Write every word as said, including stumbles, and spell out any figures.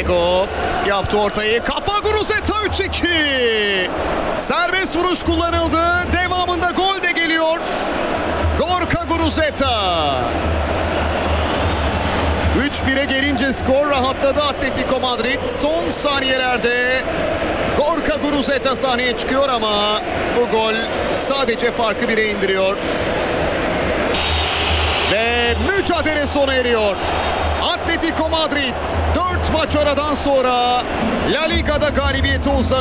Diego yaptı ortayı. Kafa Guruzeta üç iki. Serbest vuruş kullanıldı. Devamında gol de geliyor. Gorka Guruzeta. üç bire gelince skor rahatladı Atletico Madrid. Son saniyelerde Gorka Guruzeta sahneye çıkıyor ama bu gol sadece farkı bire indiriyor. Ve mücadele sona eriyor. Atletico Madrid dört maç aradan sonra La Liga'da galibiyeti uzanıyor.